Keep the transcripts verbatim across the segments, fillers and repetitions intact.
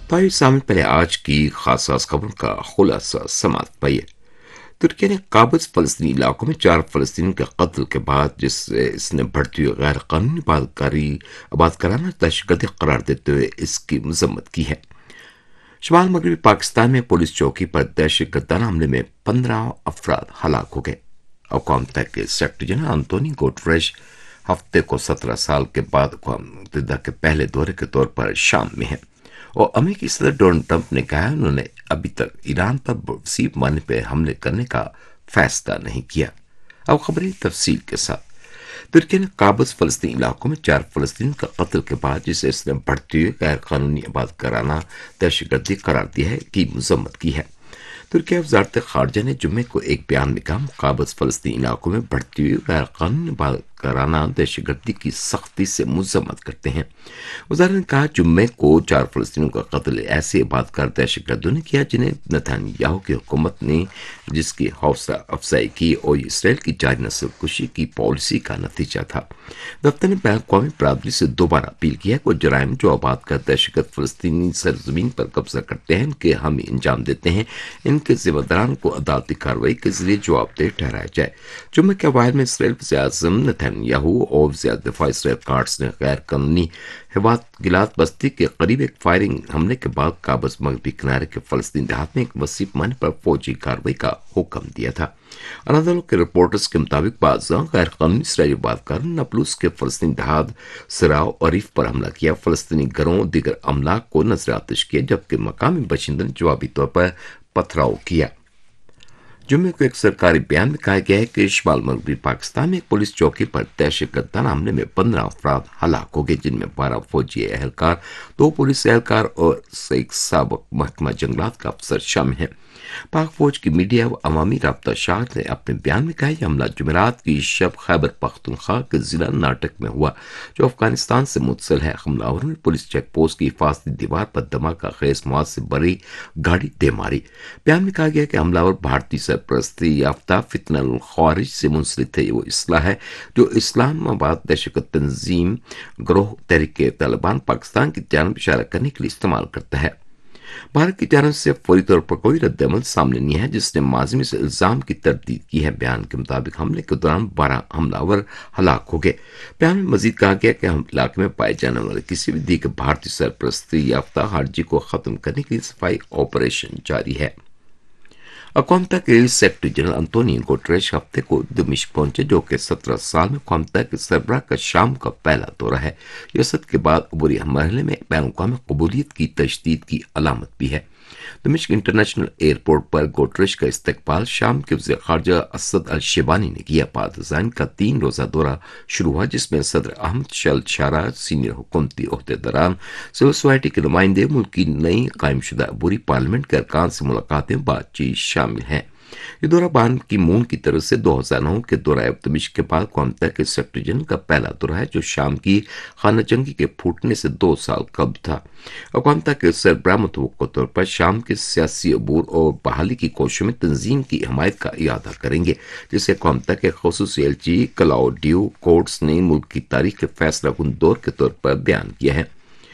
तो आइए सामने पहले आज की खास खास खबरों का खुलासा समाप्त पाइए। तुर्की ने काबज फलस्तीनी इलाकों में चार फलस्तीनियों के कत्ल के बाद जिससे इसने बढ़ती हुई गैर कानूनी आबादकारी आबाद कराना दहशतगर्दी करार देते हुए इसकी मजम्मत की है। शुमाल मगरबी पाकिस्तान में पुलिस चौकी पर दहशतगर्दाना हमले में पंद्रह अफराद हलाक हो गए। अवाम तक के सेक्रेटरी जनरल अंतोनी गुटेरेस हफ्ते को सत्रह साल के बाद अक़वाम मुत्तहिदा के पहले दौरे के तौर पर शाम में है और अमेरिकी सदर डोनाल्ड ट्रंप ने कहा है उन्होंने अभी तक ईरान पर वसीब पैमाने पर हमले करने का फैसला नहीं किया। अब खबरें तफसील के साथ। तुर्की ने काबज फलस्तीनी इलाकों में चार फलस्तीन का कत्ल के बाद जिसे इसने बढ़ती हुई गैर कानूनी आबाद कराना दहशतगर्दी करार दिया है की मजम्मत की है। तुर्की वजारत खारजा ने जुम्मे को एक बयान में कहा काबज फलस्तीनी इलाकों में बढ़ती हुई गैर कानूनी आबाद कराना दहशतगर्दी की सख्ती से मजम्मत करते हैं। वजारत ने कहा जुम्मे को चार फलस्तीनियों का कत्ल ऐसे आबादकार दहशतगर्दों ने किया जिन्हें नेतन्याहू की हुकूमत ने जिसकी हौसला अफजाई की और इसराइल की जारी नस्ल कुशी की पॉलिसी का नतीजा था। दफ्तर ने बैन अवी बरादरी से दोबारा अपील किया कि जराइम जो आबादकार दहशतगर्द फलस्तीनी सरजमीन पर कब्जा करते हैं इनके हम अंजाम देते हैं, इनके जिम्मेदारान को अदालती कार्रवाई के जरिए जवाबदेह ठहराया जाए। जुम्मे के अवाइल में इसराइल वज़ीर आज़म नेतन्याहू और वज़ीर दिफा इसराइल काट्स ने गैर कानूनी हिवात गिलात बस्ती के करीब एक फायरिंग हमले के बाद काबज मगरबी किनारे के फलस्तीन देहात में एक वसी पैमाने पर फौजी कार्रवाई का हुक्म दिया था। अनादोलों के रिपोर्टर्स के मुताबिक बाज़ गैर कानूनी इसराइली आबादकार नबलूस के फलस्तीन देहात सिराव और रीफ पर हमला किया, फलस्तीनी घरों दिगर अमलाक को नजर आतिश किया जबकि मकामी बशिंदों ने जवाबी तौर पर पथराव किया। जुम्मे को एक सरकारी बयान में कहा गया है कि शुमाल मगरबी पाकिस्तान में एक पुलिस चौकी पर दहशतगर्दाना हमले में पंद्रह अफराद हलाक हो गए जिनमें बारह फौजी एहलकार, दो पुलिस एहलकार और एक साबक महकमा जंगलात का अफसर शामिल हैं। पाक फौज की मीडिया व अवामी राब्ता शाख ने अपने बयान में कहा यह हमला जुमेरात की शब खैबर पख्तूनख्वा के जिला नाटक में हुआ जो अफगानिस्तान से मुतसिल है। हमलावरों ने पुलिस चेक पोस्ट की हिफाजती दीवार पर धमाका खेज मौत से भरी गाड़ी दे मारी। बयान में कहा गया कि हमलावर भारतीय सरपरस्ती याफ्ता फितनल ख्वारिज से मुंसलिक थे। वो इसलाह है जो इस्लामाबाद दहशत तंजीम ग्रोह तहरीक तालिबान पाकिस्तान की जानब इशारा करने के लिए इस्तेमाल करता है। भारत की जानब से फौरी तौर पर कोई रद्दमल सामने नहीं है जिसने माजी में से इल्जाम की तरदीद की है। बयान के मुताबिक हमले के दौरान बारह हमलावर हलाक हो गए। बयान में मजीद कहा गया कि हम इलाके में पाए जाने वाले किसी भी दीगर भारतीय सरपरस्ती याफ्ता हार्जी को खत्म करने के लिए सफाई ऑपरेशन जारी है। अक़वाम के सेक्रेटरी जनरल अंतोनियो गुटेरेस हफ्ते को दमिश्क पहुंचे जो कि सत्रह साल में अक़वाम के सरबराह का शाम का पहला दौरा है। यह सद के बाद अबूरी मरहले में बैन अवी कबूलियत की तशदीद की अलामत भी है। दमिश्क इंटरनेशनल एयरपोर्ट पर गुटेरेस का इस्तकबाल शाम के वज़ीर ख़ारजा असद अल शेबानी ने किया। पाकिस्तान का तीन रोज़ा दौरा शुरू हुआ जिसमें सदर अहमद शल शारा, सीनियर हुकूमती ओहदेदारान, सिविल सोसाइटी के नुमाइंदे, मुल्क की नई कायमशुदा अबूरी पार्लियामेंट के अरकान से मुलाकातें बातचीत शामिल हैं। ये दौरा बान की मून की तरफ से दो हजार नौ के दौरा दमिश्क के बाद अक़वाम के सेक्रेटरी जनरल का पहला दौरा है जो शाम की खाना जंगी के फूटने से दो साल कबल था। अक़वाम के सरबराह मुतवक्किल तौर पर शाम के सियासी अबूर और बहाली की कोशिशों में तंजीम की हमायत का इरादा करेंगे जिसे अक़वाम के ख़ुसूसी एलची क्लाउडियो कोर्ट्स ने मुल्क की तारीख के फैसला कुन दौर के तौर पर बयान किया है।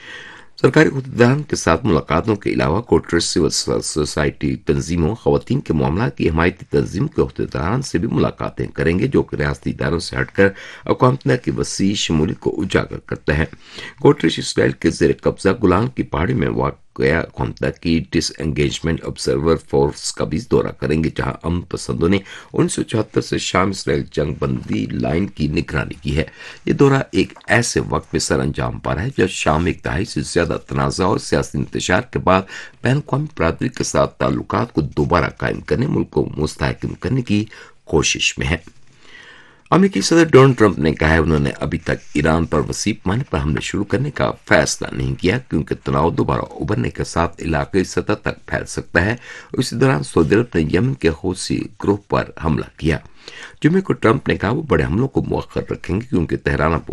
सरकारी अहदेदारों के साथ मुलाकातों के अलावा गुटेरेस सिविल सोसाइटी तंजीमों, खवातीन के मामला की हिमायती तंजीम के अहदेदारान से भी मुलाकातें करेंगे जो कि रियासती इदारों से हटकर अक़वाम की वसी शमूलियत को उजागर करता है। गुटेरेस इसराइल के ज़ेर कब्जा गुलान की पहाड़ी में वाक़ अक़वाम की डिसएंगेजमेंट ऑब्जर्वर फोर्स का भी दौरा करेंगे जहां अमन पसंदों ने उन्नीस सौ चौहत्तर से शाम इसराइल जंग बंदी लाइन की निगरानी की है। ये दौरा एक ऐसे वक्त में सर अंजाम पा रहा है जब शाम एक दहाई से ज्यादा तनाज़ा और सियासी इंतशार के बाद बैन अवी बरादरी के साथ ताल्लुकात को दोबारा कायम करने मुल्क को मुस्तहकम करने की कोशिश में है। अमेरिकी सदर डोनाल्ड ट्रंप ने कहा है उन्होंने अभी तक ईरान पर वसी पैमाने पर हमले शुरू करने का फैसला नहीं किया क्योंकि तनाव दोबारा उभरने के साथ इलाके सतह तक फैल सकता है। इसी दौरान सऊदी अरब ने यमन के हूसी ग्रुप पर हमला किया। जुम्मे को ट्रंप ने कहा वो बड़े हमलों को मुअख्खर रखेंगे क्योंकि तेहरान